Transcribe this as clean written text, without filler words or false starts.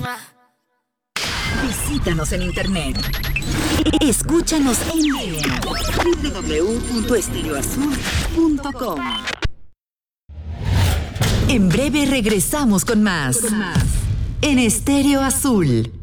Visítanos en internet. Escúchanos en línea. www.estereoazul.com. En breve regresamos con más. En Estéreo Azul.